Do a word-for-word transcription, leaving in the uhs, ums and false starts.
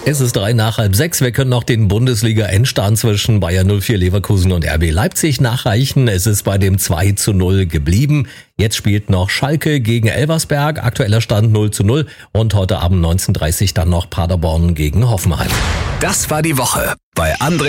Es ist drei nach halb sechs. Wir können noch den Bundesliga-Endstand zwischen Bayern null vier Leverkusen und R B Leipzig nachreichen. Es ist bei dem zwei zu null geblieben. Jetzt spielt noch Schalke gegen Elversberg. Aktueller Stand null zu null. Und heute Abend neunzehn Uhr dreißig dann noch Paderborn gegen Hoffenheim. Das war die Woche bei André